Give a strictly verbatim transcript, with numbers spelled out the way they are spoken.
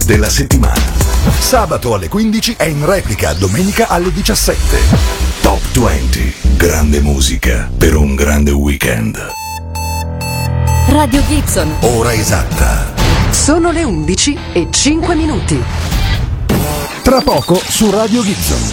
della settimana. Sabato alle quindici e in replica domenica alle diciassette. Top venti. Grande musica per un grande weekend. Radio Gibson. Ora esatta. Sono le undici e cinque minuti. Tra poco su Radio Gibson.